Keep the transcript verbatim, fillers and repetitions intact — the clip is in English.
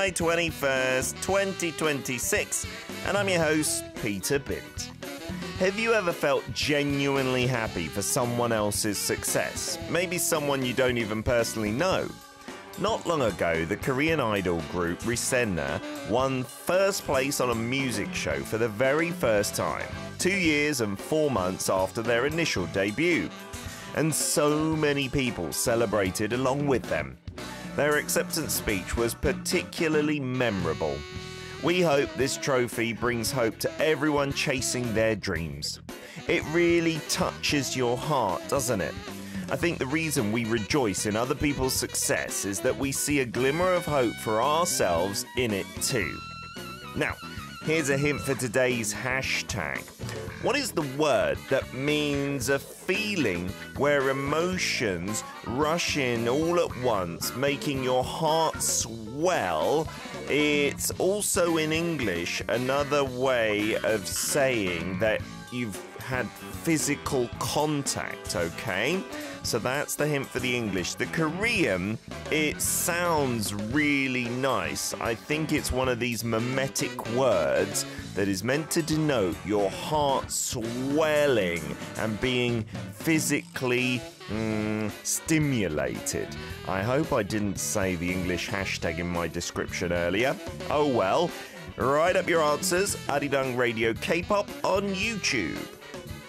July twenty-first, twenty twenty-six, and I'm your host, Peter Bint. Have you ever felt genuinely happy for someone else's success? Maybe someone you don't even personally know? Not long ago, the Korean idol group Risenna won first place on a music show for the very first time, two years and four months after their initial debut. And so many people celebrated along with them. Their acceptance speech was particularly memorable. We hope this trophy brings hope to everyone chasing their dreams. It really touches your heart, doesn't it? I think the reason we rejoice in other people's success is that we see a glimmer of hope for ourselves in it too. Now, here's a hint for today's hashtag. What is the word that means a feeling where emotions rush in all at once, making your heart swell? It's also in English another way of saying that you've had physical contact, okay? So that's the hint for the English. The Korean, it sounds really nice. I think it's one of these mimetic words that is meant to denote your heart swelling and being physically mm, stimulated. I hope I didn't say the English hashtag in my description earlier. Oh well. Write up your answers, Arirang Radio K-pop on YouTube.